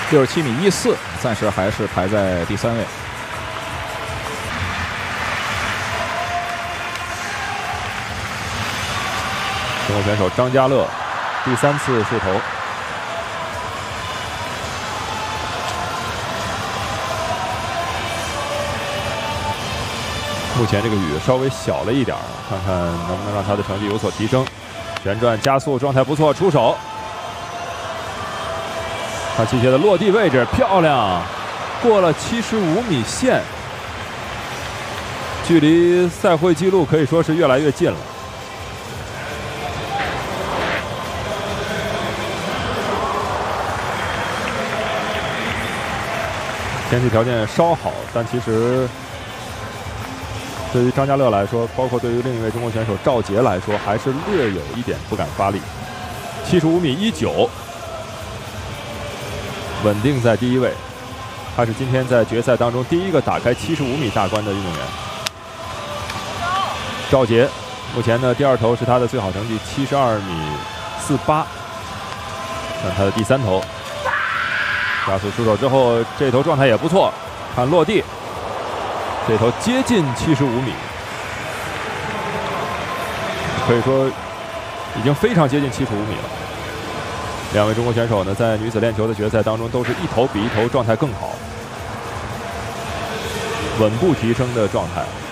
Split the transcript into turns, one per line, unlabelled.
67.14米，暂时还是排在第3位。
中国选手张家乐第3次试投。目前这个雨稍微小了一点，看看能不能让他的成绩有所提升。旋转加速状态不错，出手。看器械的落地位置漂亮，过了75米线，距离赛会纪录可以说是越来越近了。天气条件稍好，但其实对于张家乐来说，包括对于另一位中国选手赵杰来说，还是略有一点不敢发力。75.19米，稳定在第1位。他是今天在决赛当中第一个打开75米大关的运动员。赵杰目前呢第2投是他的最好成绩72.48米，看他的第3投。加速出手之后，这投状态也不错。看落地，这投接近75米，可以说已经非常接近75米了。2位中国选手呢，在女子链球的决赛当中，都是一投比一投状态更好，稳步提升的状态。